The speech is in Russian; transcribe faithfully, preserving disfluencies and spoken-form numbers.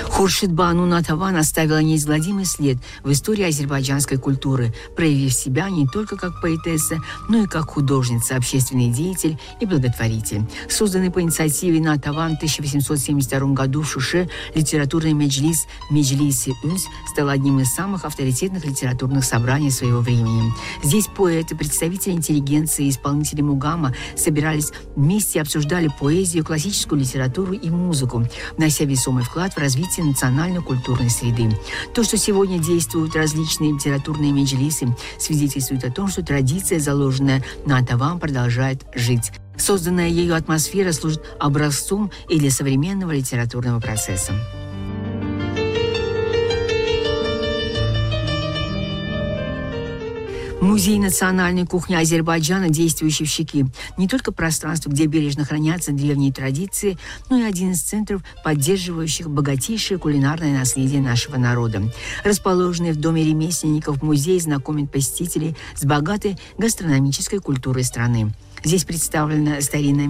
Хуршидбану Натаван оставила неизгладимый след в истории азербайджанской культуры, проявив себя не только как поэтесса, но и как художница, общественный деятель и благотворитель. Созданный по инициативе Натаван в тысяча восемьсот семьдесят втором году в Шуше литературный меджлис Меджлиси Унс стал одним из самых авторитетных литературных собраний своего времени. Здесь поэты, представители интеллигенции и исполнители мугама собирались вместе и обсуждали поэзию, классическую литературу и музыку, внося весомый вклад в развитие национально-культурной среды. То, что сегодня действуют различные литературные меджлисы, свидетельствует о том, что традиция, заложенная Натаван, продолжает жить. Созданная ею атмосфера служит образцом и для современного литературного процесса. Музей национальной кухни Азербайджана, действующий в Щеки, не только пространство, где бережно хранятся древние традиции, но и один из центров, поддерживающих богатейшее кулинарное наследие нашего народа. Расположенный в Доме ремесленников музей знакомит посетителей с богатой гастрономической культурой страны. Здесь представлена старинная